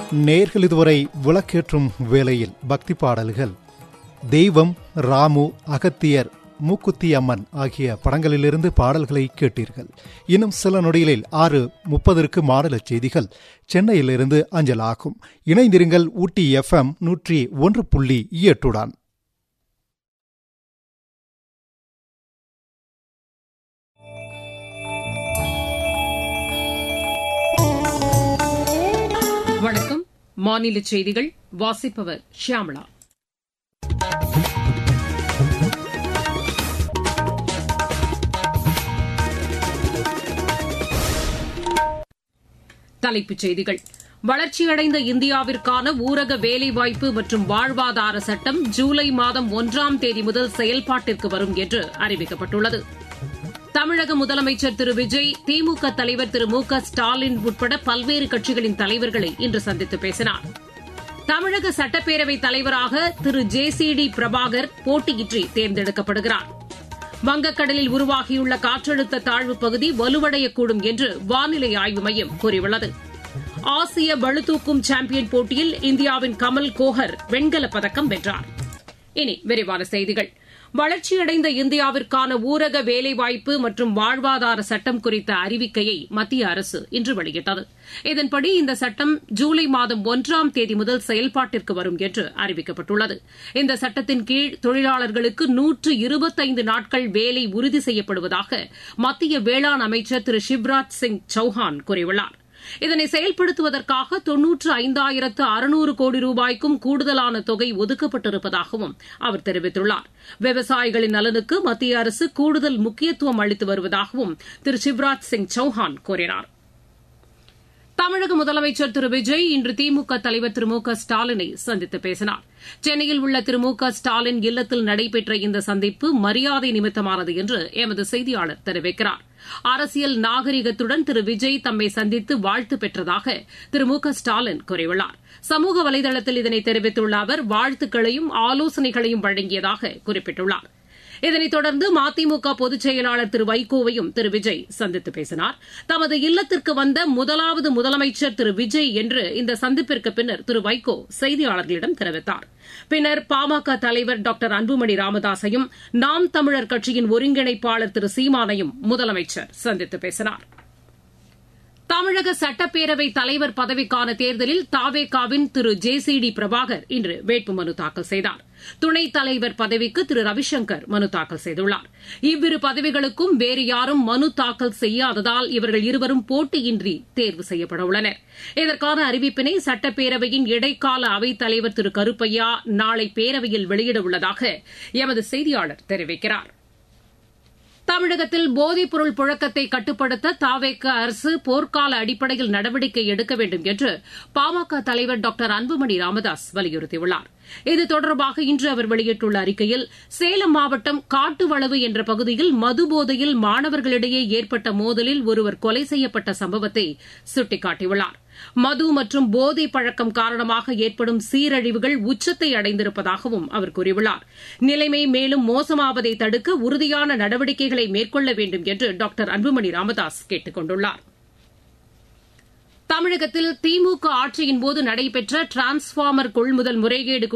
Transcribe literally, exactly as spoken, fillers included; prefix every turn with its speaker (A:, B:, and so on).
A: நேர்கள் இதுவரை விளக்கேற்றும் வேளையில் பக்தி பாடல்கள் தெய்வம், ராமு, அகத்தியர், மூக்குத்தி அம்மன் ஆகிய படங்களிலிருந்து பாடல்களை கேட்டீர்கள். இன்னும் சில நொடிகளில் ஆறு முப்பதற்கு மாநில செய்திகள் சென்னையிலிருந்து அஞ்சலாகும். இணைந்திருங்கள் ஊட்டி எஃப் எம் நூற்றி ஒன்று புள்ளி எட்டுடன்.
B: வணக்கம். மாநில செய்திகள் வாசிப்பவர் ஷியாமளா. தலைப்புச் செய்திகள். வளர்ச்சியடைந்த இந்தியாவிற்கான ஊரக வேலைவாய்ப்பு மற்றும் வாழ்வாதார சட்டம் ஜூலை மாதம் ஒன்றாம் தேதி முதல் செயல்பாட்டிற்கு வரும் என்று அறிவிக்கப்பட்டுள்ளது. தமிழக முதலமைச்சர் திரு விஜய், திமுக தலைவர் திரு மு க ஸ்டாலின் உட்பட பல்வேறு கட்சிகளின் தலைவர்களை இன்று சந்தித்து பேசினார். தமிழக சட்டப்பேரவைத் தலைவராக திரு ஜே சி டி பிரபாகர் போட்டியின்றி தேர்ந்தெடுக்கப்படுகிறார். வங்கக்கடலில் உருவாகியுள்ள காற்றழுத்த தாழ்வுப் பகுதி வலுவடையக்கூடும் என்று வானிலை ஆய்வு மையம் கூறியுள்ளது. ஆசிய பளுதூக்கும் சாம்பியன் போட்டியில் இந்தியாவின் கமல் கோஹர் வெண்கலப் பதக்கம் வென்றார். இனி விரிவான செய்திகள். வளர்ச்சியடைந்த இந்தியாவிற்கான ஊரக வேலைவாய்ப்பு மற்றும் வாழ்வாதார சட்டம் குறித்த அறிவிக்கையை மத்திய அரசு இன்று வெளியிட்டது. இதன்படி இந்த சட்டம் ஜூலை மாதம் ஒன்றாம் தேதி முதல் செயல்பாட்டிற்கு வரும் என்று அறிவிக்கப்பட்டுள்ளது. இந்த சட்டத்தின் கீழ் தொழிலாளர்களுக்கு நூற்று இருபத்தைந்து நாட்கள் வேலை உறுதி செய்யப்படுவதாக மத்திய வேளாண் அமைச்சர் திரு சிவராஜ் சிங் சௌஹான் கூறியுள்ளார். இதனை செயல்படுத்துவதற்காக தொன்னூற்று ஐந்தாயிரத்து அறுநூறு கோடி ரூபாய்க்கும் கூடுதலான தொகை ஒதுக்கப்பட்டிருப்பதாகவும் அவர் தெரிவித்துள்ளார். விவசாயிகளின் நலனுக்கு மத்திய அரசு கூடுதல் முக்கியத்துவம் அளித்து வருவதாகவும் திரு சிவராஜ் சிங் சௌஹான் கூறினார். தமிழக முதலமைச்சர் திரு விஜய் இன்று திமுக தலைவர் திரு மு க ஸ்டாலினை சந்தித்து பேசினார். சென்னையில் உள்ள திரு மு க ஸ்டாலின் இல்லத்தில் நடைபெற்ற இந்த சந்திப்பு மரியாதை நிமித்தமானது என்று எமது செய்தியாளர் தெரிவிக்கிறார். அரசியல் நாகரிகத்துடன் திரு விஜய் தம்மை சந்தித்து வாழ்த்து பெற்றதாக திரு மு க ஸ்டாலின் கூறியுள்ளார். சமூக வலைதளத்தில் இதனை தெரிவித்துள்ள அவர் வாழ்த்துக்களையும் ஆலோசனைகளையும் வழங்கியதாக குறிப்பிட்டுள்ளார். இதனைத் தொடர்ந்து மதிமுக பொதுச் செயலாளர் திரு வைகோவையும் திரு விஜய் சந்தித்து பேசினார். தமது இல்லத்திற்கு வந்த முதலாவது முதலமைச்சர் திரு விஜய் என்று இந்த சந்திப்பிற்கு பின்னர் திரு வைகோ செய்தியாளர்களிடம் தெரிவித்தார். பின்னர் பாமக தலைவர் டாக்டர் அன்புமணி ராமதாசையும் நாம் தமிழர் கட்சியின் ஒருங்கிணைப்பாளர் திரு சீமானையும் முதலமைச்சர் சந்தித்து பேசினார். தமிழக சட்டப்பேரவைத் தலைவர் பதவிக்கான தேர்தலில் தாவேகாவின் திரு ஜே சி டி பிரபாகர் இன்று வேட்புமனு தாக்கல் செய்தார். துணைத் தலைவர் பதவிக்கு திரு ரவிசங்கர் மனு தாக்கல் செய்துள்ளார். இவ்விரு பதவிகளுக்கும் வேறு யாரும் மனு தாக்கல் செய்யாததால் இவர்கள் இருவரும் போட்டியின்றி தேர்வு செய்யப்பட உள்ளனர். இதற்கான அறிவிப்பினை சட்டப்பேரவையின் இடைக்கால அவைத் தலைவர் திரு கருப்பையா நாளை பேரவையில் வெளியிட உள்ளதாக எமது செய்தியாளர் தெரிவிக்கிறார். தமிழகத்தில் போதைப்பொருள் புழக்கத்தை கட்டுப்படுத்த தாவேக அரசு போர்க்கால அடிப்படையில் நடவடிக்கை எடுக்க வேண்டும் என்று பாமக தலைவர் டாக்டர் அன்புமணி ராமதாஸ் வலியுறுத்தியுள்ளார். இது தொடர்பாக இன்று அவர் வெளியிட்டுள்ள அறிக்கையில் சேலம் மாவட்டம் காட்டுவளவு என்ற பகுதியில் மதுபோதையில் மாணவர்களிடையே ஏற்பட்ட மோதலில் ஒருவர் கொலை செய்யப்பட்ட சம்பவத்தை சுட்டிக்காட்டியுள்ளார். மது மற்றும் போதை பழக்கம் காரணமாக ஏற்படும் சீரழிவுகள் உச்சத்தை அடைந்திருப்பதாகவும் அவர் கூறியுள்ளார். நிலைமை மேலும் மோசமாவதை தடுக்க உறுதியான நடவடிக்கைகளை மேற்கொள்ள வேண்டும் என்று டாக்டர் அன்புமணி ராமதாஸ் கேட்டுக் கொண்டுள்ளார். தமிழகத்தில் திமுக ஆட்சியின்போது நடைபெற்ற டிரான்ஸ்பார்மர் கொள்முதல் முறைகேடு